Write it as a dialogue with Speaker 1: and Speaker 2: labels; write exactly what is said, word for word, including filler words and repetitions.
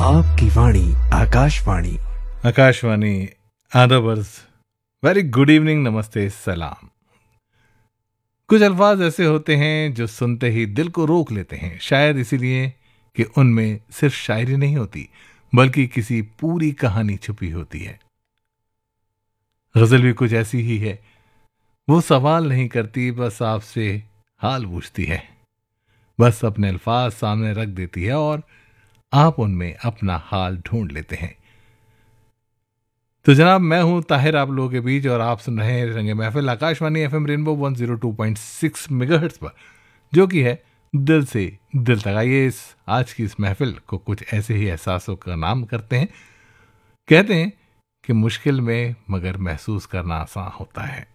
Speaker 1: आपकी वाणी आकाशवाणी।
Speaker 2: आकाशवाणी आदाब अर्ज, वेरी गुड इवनिंग, नमस्ते, सलाम। कुछ अल्फाज ऐसे होते हैं जो सुनते ही दिल को रोक लेते हैं, शायद इसीलिए कि उनमें सिर्फ शायरी नहीं होती बल्कि किसी पूरी कहानी छुपी होती है। गजल भी कुछ ऐसी ही है। वो सवाल नहीं करती, बस आपसे हाल पूछती है, बस अपने अल्फाज सामने रख देती है और आप उनमें अपना हाल ढूंढ लेते हैं। तो जनाब, मैं हूं ताहिर आप लोगों के बीच और आप सुन रहे हैं रंगे महफिल Akashvani FM rainbow one zero two point six megahertz पर, जो कि है दिल से दिल तक। आइए इस आज की इस महफिल को कुछ ऐसे ही एहसासों का नाम करते हैं। कहते हैं कि मुश्किल में मगर महसूस करना आसान होता है।